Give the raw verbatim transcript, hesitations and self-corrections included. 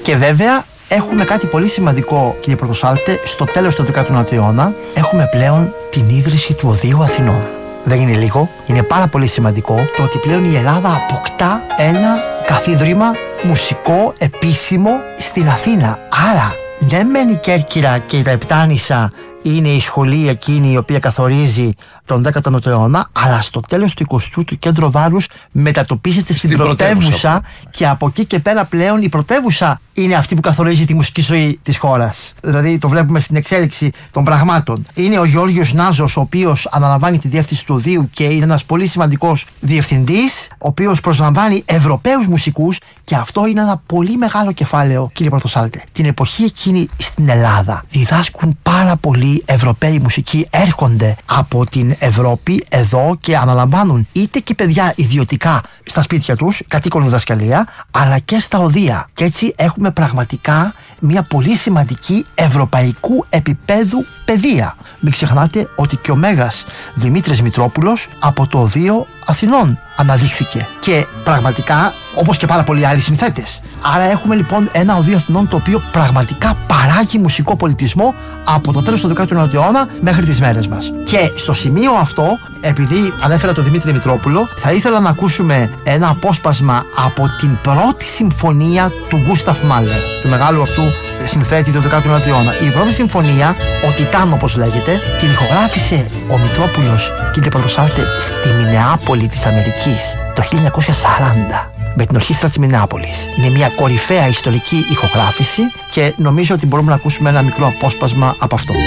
Και βέβαια έχουμε κάτι πολύ σημαντικό, κύριε Πρωτοσάλτε, στο τέλος του δέκατου ενάτου αιώνα έχουμε πλέον την ίδρυση του Οδείου Αθηνών. Δεν είναι λίγο, είναι πάρα πολύ σημαντικό το ότι πλέον η Ελλάδα αποκτά ένα καθίδρυμα μουσικό επίσημο στην Αθήνα. Άρα, ναι μεν η Κέρκυρα και τα Επτάνησα είναι η σχολή εκείνη η οποία καθορίζει τον δέκατο ενάτο αιώνα, αλλά στο τέλος του εικοστού το κέντρο βάρους μετατοπίζεται στην, στην πρωτεύουσα, πρωτεύουσα και από εκεί και πέρα πλέον η πρωτεύουσα είναι αυτή που καθορίζει τη μουσική ζωή της χώρας. Δηλαδή το βλέπουμε στην εξέλιξη των πραγμάτων. Είναι ο Γεώργιος Νάζος, ο οποίος αναλαμβάνει τη διεύθυνση του Οδείου και είναι ένας πολύ σημαντικός διευθυντής, ο οποίος προσλαμβάνει Ευρωπαίους μουσικούς, και αυτό είναι ένα πολύ μεγάλο κεφάλαιο, κύριε Πρωτοσάλτε. Την εποχή εκείνη στην Ελλάδα διδάσκουν πάρα πολλοί Ευρωπαίοι μουσικοί, έρχονται από την Ευρώπη εδώ και αναλαμβάνουν είτε και παιδιά ιδιωτικά στα σπίτια τους, κατοίκον διδασκαλία, αλλά και στα οδεία. Και έτσι έχουμε πραγματικά μια πολύ σημαντική ευρωπαϊκού επίπεδου παιδεία. Μην ξεχνάτε ότι και ο Μέγας Δημήτρης Μητρόπουλος από το Οδείο Αθηνών αναδείχθηκε. Και πραγματικά, όπως και πάρα πολλοί άλλοι συνθέτες. Άρα έχουμε λοιπόν ένα Οδείο Αθηνών το οποίο πραγματικά παράγει μουσικό πολιτισμό από το τέλος του δέκατου ενάτου αιώνα μέχρι τις μέρες μας. Και στο σημείο αυτό, επειδή ανέφερα τον Δημήτρη Μητρόπουλο, θα ήθελα να ακούσουμε ένα απόσπασμα από την πρώτη συμφωνία του Γκούσταφ Μάλερ, του μεγάλου αυτού συνθέτη του δέκατου ενάτου αιώνα. Η πρώτη συμφωνία, ο Τιτάν όπως λέγεται, την ηχογράφησε ο Μητρόπουλος, κύριε Πρωτοσάλτε, στη Μινεάπολη της Αμερικής το χίλια εννιακόσια σαράντα με την ορχήστρα της Μινεάπολης. Είναι μια κορυφαία ιστορική ηχογράφηση και νομίζω ότι μπορούμε να ακούσουμε ένα μικρό απόσπασμα από αυτό.